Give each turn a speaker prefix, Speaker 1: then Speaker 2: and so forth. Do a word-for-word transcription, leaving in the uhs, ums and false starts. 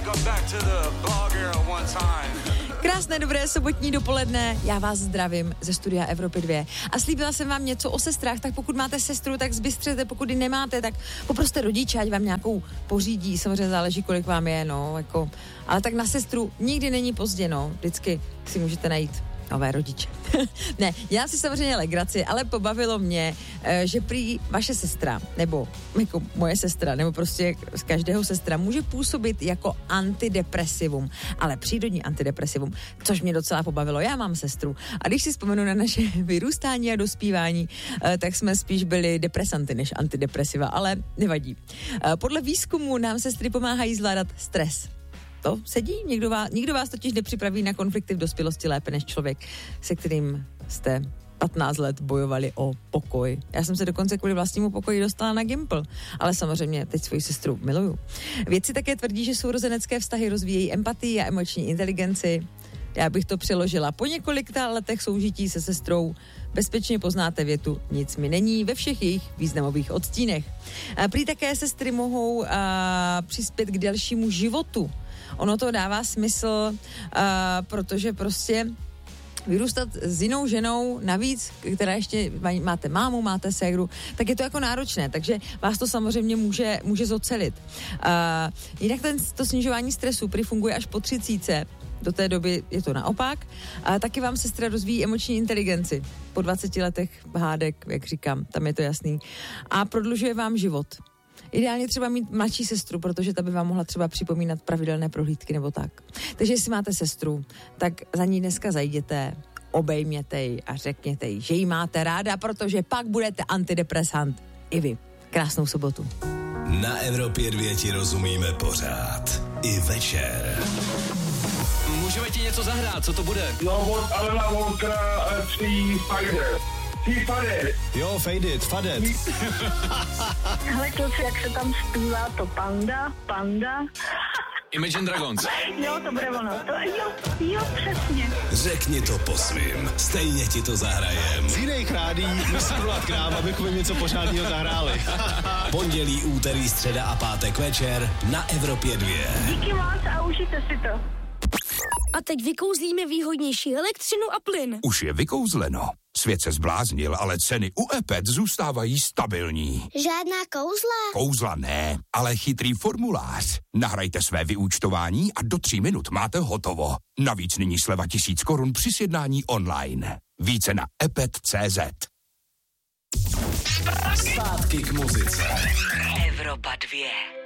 Speaker 1: Krásné, dobré sobotní dopoledne, já vás zdravím ze studia Evropy dva. A slíbila jsem vám něco o sestrách, tak pokud máte sestru, tak zbystřete, pokud ji nemáte, tak poproste rodiče, ať vám nějakou pořídí, samozřejmě záleží, kolik vám je, no, jako, ale tak na sestru nikdy není pozdě, no, vždycky si můžete najít nové rodiče. Ne, já si samozřejmě legraci, ale pobavilo mě, že prý vaše sestra, nebo jako moje sestra, nebo prostě z každého sestra může působit jako antidepresivum, ale přírodní antidepresivum, což mě docela pobavilo. Já mám sestru a když si vzpomenu na naše vyrůstání a dospívání, tak jsme spíš byli depresanty než antidepresiva, ale nevadí. Podle výzkumu nám sestry pomáhají zvládat stres. To sedí? Někdo vás, nikdo vás totiž nepřipraví na konflikty v dospělosti lépe než člověk, se kterým jste patnáct let bojovali o pokoj. Já jsem se dokonce kvůli vlastnímu pokoji dostala na Gimpl, ale samozřejmě teď svoji sestru miluju. Vědci také tvrdí, že sourozenecké vztahy rozvíjejí empatii a emoční inteligenci. Já bych to přeložila. Po několika letech soužití se sestrou bezpečně poznáte větu nic mi není ve všech jejich významových odstínech. A prý také sestry mohou a, přispět k delšímu životu. Ono to dává smysl, uh, protože prostě vyrůstat s jinou ženou, navíc, která ještě máte mámu, máte ségru, tak je to jako náročné, takže vás to samozřejmě může, může zocelit. Uh, jinak ten, to snižování stresu prý funguje až po třicítce, do té doby je to naopak. A taky vám sestra rozvíjí emoční inteligenci. Po dvaceti letech hádek, jak říkám, tam je to jasný. A prodlužuje vám život. Ideálně třeba mít mladší sestru, protože ta by vám mohla třeba připomínat pravidelné prohlídky nebo tak. Takže jestli máte sestru, tak za ní dneska zajděte, obejměte ji a řekněte jí, že ji máte ráda, protože pak budete antidepresant i vy. Krásnou sobotu.
Speaker 2: Na Evropě dva ti rozumíme pořád. I večer.
Speaker 3: Můžeme ti něco zahrát, co to bude?
Speaker 4: No, od Alena Walkera tří Faded. Tří Faded.
Speaker 3: Jo, Faded, Faded.
Speaker 5: Hele kluci, jak se tam zpívá to Panda, Panda.
Speaker 3: Imagine Dragons.
Speaker 5: Jo, to bude ono. To, jo, jo, přesně.
Speaker 2: Řekni to po svým, stejně ti to zahrajem.
Speaker 3: Z jiných rádí musím volat k nám, abychom jim něco pořádného zahráli.
Speaker 2: Pondělí, úterý, středa a pátek večer na Evropě dva.
Speaker 5: Díky moc a užijte si to.
Speaker 6: A teď vykouzlíme výhodnější elektřinu a plyn.
Speaker 7: Už je vykouzleno. Svět se zbláznil, ale ceny u Epet zůstávají stabilní.
Speaker 6: Žádná kouzla?
Speaker 7: Kouzla ne, ale chytrý formulář. Nahrajte své vyúčtování a do tří minut máte hotovo. Navíc nyní sleva tisíc korun při sjednání online. Více na epet tečka cé zet.
Speaker 2: Zpátky k muzice.
Speaker 1: Evropa dva.